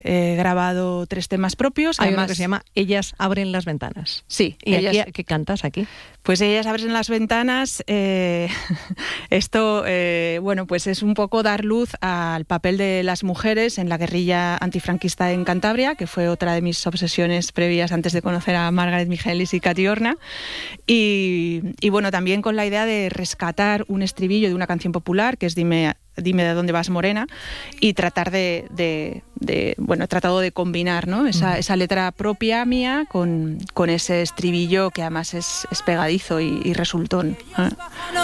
He grabado 3 temas propios. Hay además, uno que se llama Ellas abren las ventanas. Sí. ¿Y aquí, qué cantas aquí? Pues Ellas abren las ventanas. Esto, bueno, pues es un poco dar luz al papel de las mujeres en la guerrilla antifranquista en Cantabria, que fue otra de mis obsesiones previas antes de conocer a Margaret Michaelis y Katy Horna. Y bueno, también con la idea de rescatar un estribillo de una canción popular, que es Dime de dónde vas, morena, y tratar bueno, he tratado de combinar, ¿no?, esa letra propia mía con ese estribillo que además es pegadizo y resultón.